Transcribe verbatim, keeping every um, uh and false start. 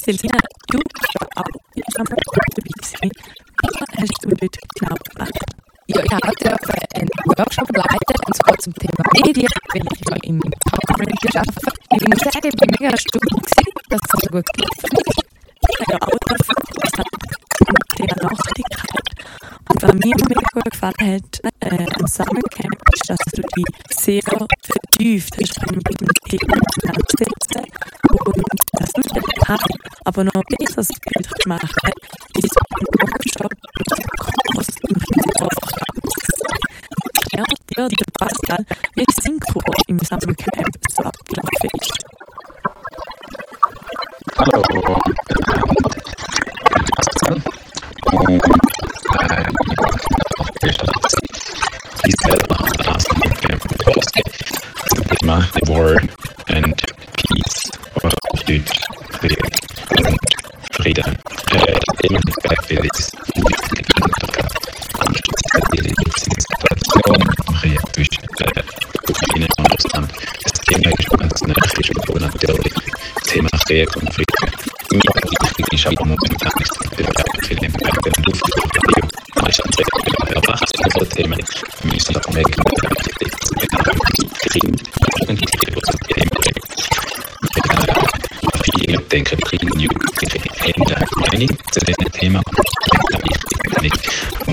Selina, du bist ja auch in einem Workshop dabei gewesen. Was hast du dort genau gemacht? Ja, ich habe einen Workshop geleitet, und zwar zum Thema Medien, weil ich ja im Community arbeite. Ich muss sagen, ich war mega erstaunt, dass es so gut gelaufen ist. Ich habe ja auch davon zum Thema Nachhaltigkeit. Und was mir mega gut gefallen hat äh, am Summercamp, ist, dass du dich sehr vertieft hast mit dem Thema auseinandersetzen und dass du den Teil aber noch ein besseres Bild machen kannst, wie es im Workshop oder im Kurs im Prinzip einfach ja, ja, der Pascal, wie Synchro im Summercamp so abgelaufen ist. Hallo, Pascal. Und äh, ich selber das Kurs zum Thema War and Peace oder auf Deutsch Krieg und Frieden. Äh, das Thema Beispiel ist Situation im Krieg zwischen der Ukraine und Russland. Das Thema ist ganz natürlich und natürlich das Thema Krieg und Frieden. Mir ist aber momentan nicht viel im Bereich der Luft. Meistens der Wachstum Themen müssen auch merken, dass Krieg und die Themen viele denken, Krieg und Jugendliche ändern Meinung zu diesem Thema. Das ist wichtig.